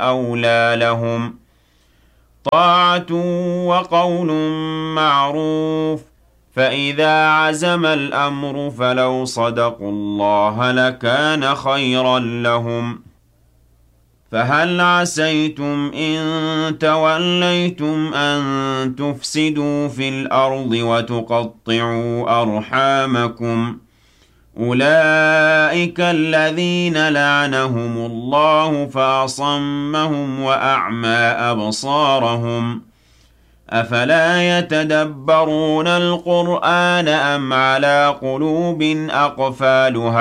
أولى لهم طاعة وقول معروف فإذا عزم الأمر فلو صدقوا الله لكان خيرا لهم فهل عسيتم إن توليتم أن تفسدوا في الأرض وتقطعوا أرحامكم أولئك الذين لعنهم الله فأصمهم وأعمى أبصارهم أفلا يتدبرون القرآن أم على قلوب أقفالها